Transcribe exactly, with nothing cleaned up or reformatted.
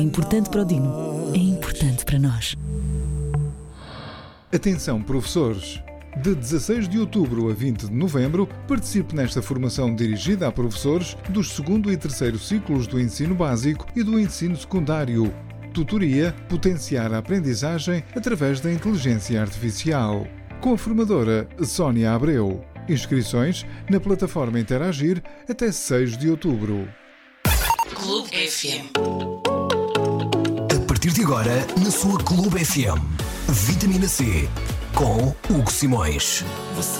É importante para o Dino. É importante para nós. Atenção, professores! De dezasseis de outubro a vinte de novembro, participe nesta formação dirigida a professores dos segundo e terceiro ciclos do ensino básico e do ensino secundário. Tutoria Potenciar a Aprendizagem através da Inteligência Artificial. Com a formadora Sónia Abreu. Inscrições na plataforma Interagir até seis de outubro. Clube F M. A partir de agora, na sua Clube F M. Vitamina C, com Hugo Simões. Você